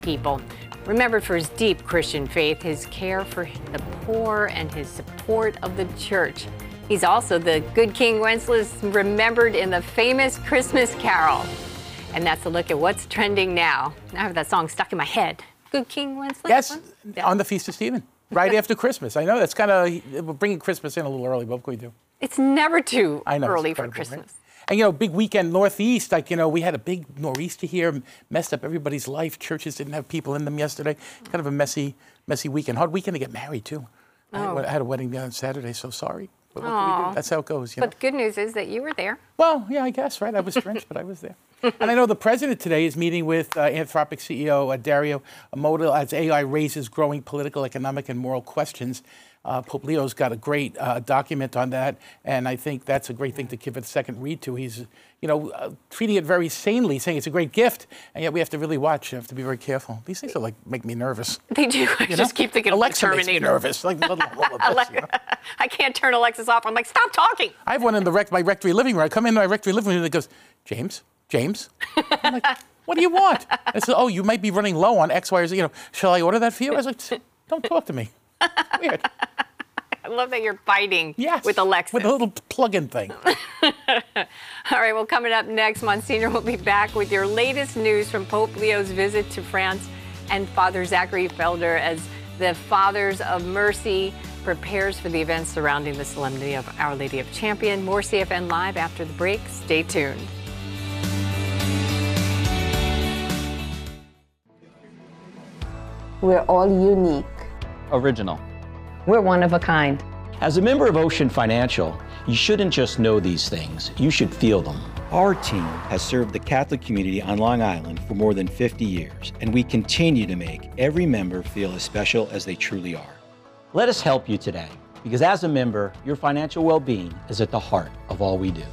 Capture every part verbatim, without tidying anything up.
people. Remembered for his deep Christian faith, his care for the poor, and his support of the church. He's also the good King Wenceslas, remembered in the famous Christmas Carol. And that's a look at what's trending now. I have that song stuck in my head. Good King Wenceslas? Yes, yeah. On the Feast of Stephen, right after Christmas. I know that's kind of, we're bringing Christmas in a little early, but what can we do? It's never too I know, early for Christmas. Right? And, you know, big weekend Northeast, like, you know, we had a big nor'easter here, messed up everybody's life. Churches didn't have people in them yesterday. Kind of a messy, messy weekend. Hard weekend to get married, too. Oh. I had a wedding on Saturday, so sorry. But what can we do? That's how it goes, you know? But the good news is that you were there. Well, yeah, I guess, right? I was drenched, but I was there. And I know the president today is meeting with uh, Anthropic C E O uh, Dario Amodei as A I raises growing political, economic, and moral questions. Uh, Pope Leo's got a great uh, document on that, and I think that's a great thing to give it a second read to. He's, you know, uh, treating it very sanely, saying it's a great gift, and yet we have to really watch. You have to be very careful. These things are like make me nervous. They do. I you just know? keep thinking Alexa of the makes me Terminator. nervous. Like, let alone all of this, you know? I can't turn Alexis off. I'm like, stop talking. I have one in the rec- my rectory living room. I come in my rectory living room and it goes, James, James. I'm like, what do you want? I said, oh, you might be running low on X, Y, or Z. You know, shall I order that for you? I was like, don't talk to me. It's weird. I love that you're fighting yes, with Alexis. with a little plug-in thing. All right, well, coming up next, Monsignor will be back with your latest news from Pope Leo's visit to France and Father Zachary Felder as the Fathers of Mercy prepares for the events surrounding the Solemnity of Our Lady of Champion. More C F N Live after the break. Stay tuned. We're all unique. Original. We're one of a kind. As a member of Ocean Financial, you shouldn't just know these things, you should feel them. Our team has served the Catholic community on Long Island for more than fifty years, and we continue to make every member feel as special as they truly are. Let us help you today, because as a member, your financial well-being is at the heart of all we do.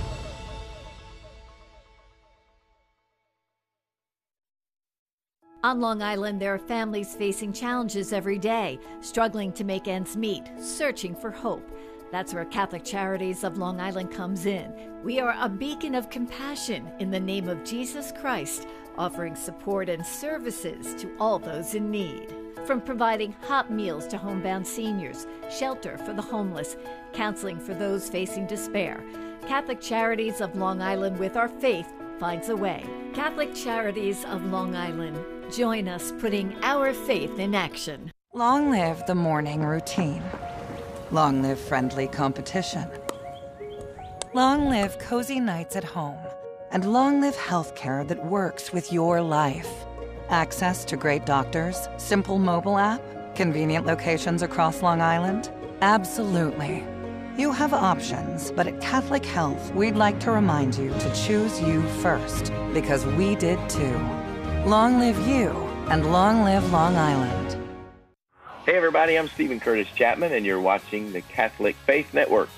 On Long Island, there are families facing challenges every day, struggling to make ends meet, searching for hope. That's where Catholic Charities of Long Island comes in. We are a beacon of compassion in the name of Jesus Christ, offering support and services to all those in need. From providing hot meals to homebound seniors, shelter for the homeless, counseling for those facing despair, Catholic Charities of Long Island, with our faith, finds a way. Catholic Charities of Long Island. Join us putting our faith in action. Long live the morning routine. Long live friendly competition. Long live cozy nights at home. And long live healthcare that works with your life. Access to great doctors, simple mobile app, convenient locations across Long Island? Absolutely. You have options, but at Catholic Health, we'd like to remind you to choose you first, because we did too. Long live you, and long live Long Island. Hey everybody, I'm Stephen Curtis Chapman, and you're watching the Catholic Faith Network.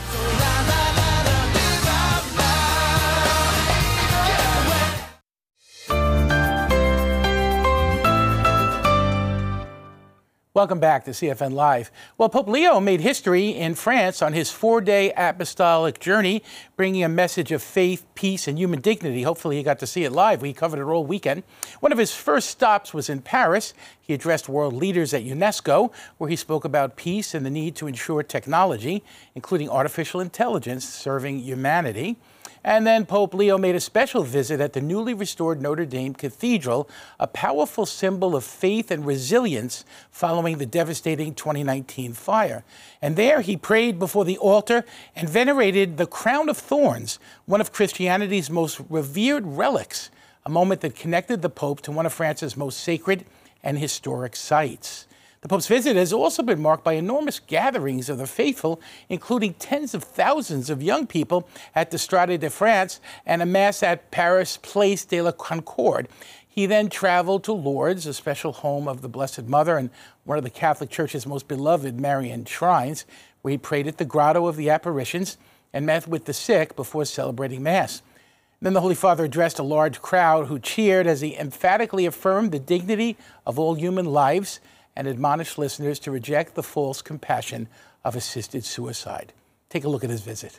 Welcome back to C F N Live. Well, Pope Leo made history in France on his four-day apostolic journey, bringing a message of faith, peace, and human dignity. Hopefully you got to see it live. We covered it all weekend. One of his first stops was in Paris. He addressed world leaders at UNESCO, where he spoke about peace and the need to ensure technology, including artificial intelligence, serving humanity. And then Pope Leo made a special visit at the newly restored Notre Dame Cathedral, a powerful symbol of faith and resilience following the devastating twenty nineteen fire. And there he prayed before the altar and venerated the crown of thorns, one of Christianity's most revered relics, a moment that connected the Pope to one of France's most sacred and historic sites. The Pope's visit has also been marked by enormous gatherings of the faithful, including tens of thousands of young people at the Strade de France and a mass at Paris Place de la Concorde. He then traveled to Lourdes, a special home of the Blessed Mother and one of the Catholic Church's most beloved Marian shrines, where he prayed at the Grotto of the Apparitions and met with the sick before celebrating Mass. Then the Holy Father addressed a large crowd who cheered as he emphatically affirmed the dignity of all human lives and admonished listeners to reject the false compassion of assisted suicide. Take a look at his visit.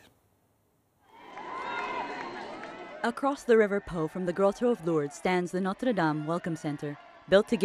Across the River Po from the Grotto of Lourdes stands the Notre Dame Welcome Center, Built to give